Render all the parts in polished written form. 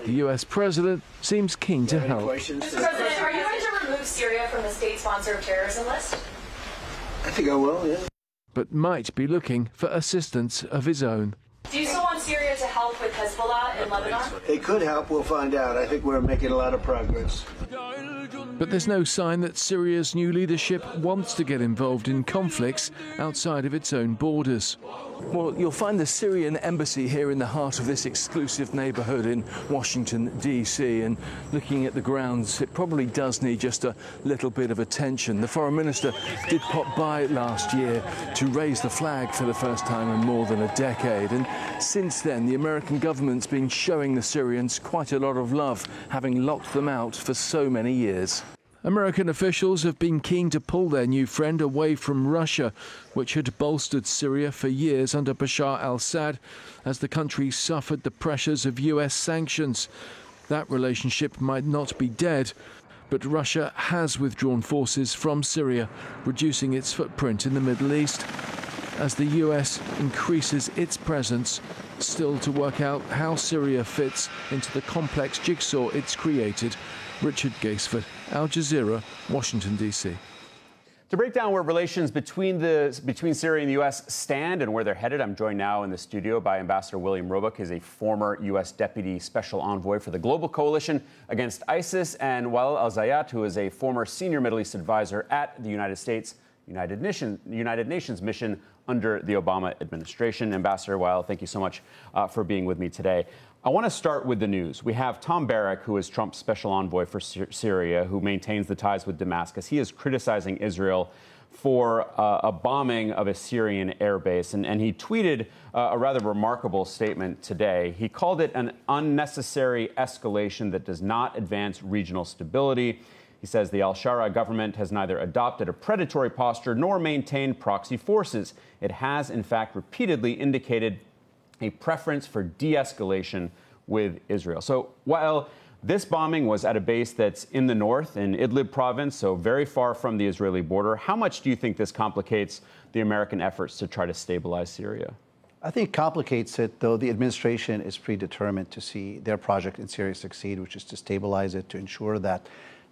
The US president seems keen to help. Mr. President, are you going to remove Syria from the state-sponsored terrorism list? I think I will, yeah. But might be looking for assistance of his own. Do you still want Syria to help with Hezbollah in Lebanon? It could help, we'll find out. I think we're making a lot of progress. But there's no sign that Syria's new leadership wants to get involved in conflicts outside of its own borders. Well, you'll find the Syrian embassy here in the heart of this exclusive neighbourhood in Washington, D.C. And looking at the grounds, it probably does need just a little bit of attention. The foreign minister did pop by last year to raise the flag for the first time in more than a decade. And since then, the American government's been showing the Syrians quite a lot of love, having locked them out for so many years. American officials have been keen to pull their new friend away from Russia, which had bolstered Syria for years under Bashar al-Assad as the country suffered the pressures of US sanctions. That relationship might not be dead, but Russia has withdrawn forces from Syria, reducing its footprint in the Middle East. As the US increases its presence, still to work out how Syria fits into the complex jigsaw it's created. Richard Gaisford, Al Jazeera, Washington, D.C. To break down where relations between Syria and the U.S. stand and where they're headed, I'm joined now in the studio by Ambassador William Roebuck. He's a former U.S. Deputy Special Envoy for the Global Coalition Against ISIS, and Wael Al-Zayat, who is a former Senior Middle East Advisor at the United Nations mission under the Obama administration. Ambassador Wael, thank you so much for being with me today. I want to start with the news. We have Tom Barrack, who is Trump's special envoy for Syria, who maintains the ties with Damascus. He is criticizing Israel for a bombing of a Syrian airbase, and he tweeted a rather remarkable statement today. He called it an unnecessary escalation that does not advance regional stability. He says the al-Shara government has neither adopted a predatory posture nor maintained proxy forces. It has, in fact, repeatedly indicated a preference for de-escalation with Israel. So while this bombing was at a base that's in the north, in Idlib province, so very far from the Israeli border, how much do you think this complicates the American efforts to try to stabilize Syria? I think it complicates it, though the administration is predetermined to see their project in Syria succeed, which is to stabilize it, to ensure that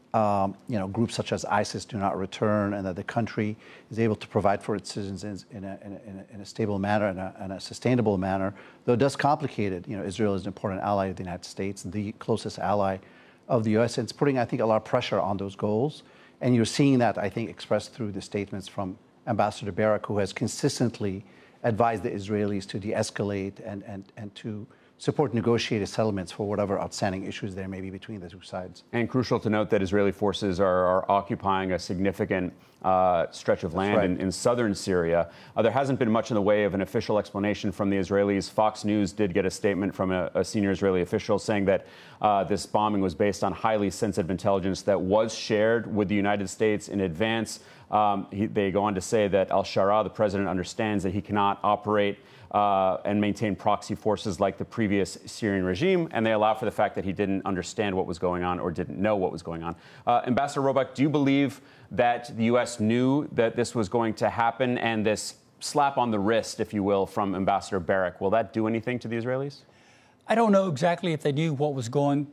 groups such as ISIS do not return, and that the country is able to provide for its citizens in a stable manner and a sustainable manner. Though it does complicate it. Israel is an important ally of the United States, the closest ally of the U.S. And it's putting, I think, a lot of pressure on those goals. And you're seeing that, I think, expressed through the statements from Ambassador Barrack, who has consistently advised the Israelis to de-escalate and to support negotiated settlements for whatever outstanding issues there may be between the two sides. And crucial to note that Israeli forces are occupying a significant stretch of land in southern Syria. There hasn't been much in the way of an official explanation from the Israelis. Fox News did get a statement from a senior Israeli official saying that this bombing was based on highly sensitive intelligence that was shared with the United States in advance. They go on to say that al-Shara, the president, understands that he cannot operate and maintain proxy forces like the previous Syrian regime, and they allow for the fact that he didn't understand what was going on or didn't know what was going on. Ambassador Roebuck, do you believe that the U.S. knew that this was going to happen, and this slap on the wrist, if you will, from Ambassador Barrack, will that do anything to the Israelis? I don't know exactly if they knew what was going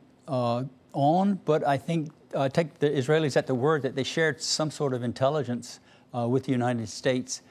on, but I think take the Israelis at the word that they shared some sort of intelligence with the United States.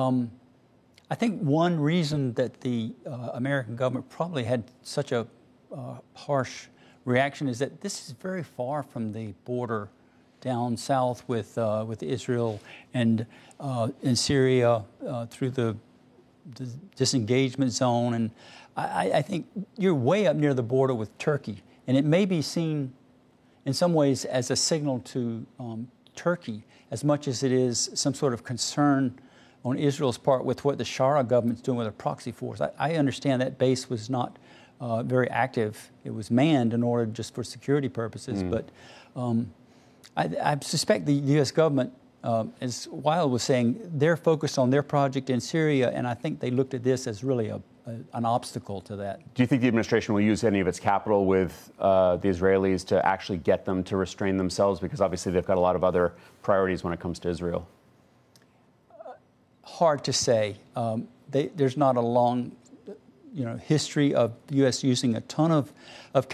I think one reason that the American government probably had such a harsh reaction is that this is very far from the border down south with Israel and in Syria through the disengagement zone. And I think you're way up near the border with Turkey. And it may be seen in some ways as a signal to Turkey as much as it is some sort of concern on Israel's part with what the Shara government's doing with a proxy force. I understand that base was not very active. It was manned in order just for security purposes. But I suspect the U.S. government, as Wael was saying, they're focused on their project in Syria, and I think they looked at this as really an obstacle to that. Do you think the administration will use any of its capital with the Israelis to actually get them to restrain themselves? Because obviously they've got a lot of other priorities when it comes to Israel. Hard to say. There's not a long, history of the U.S. using a ton of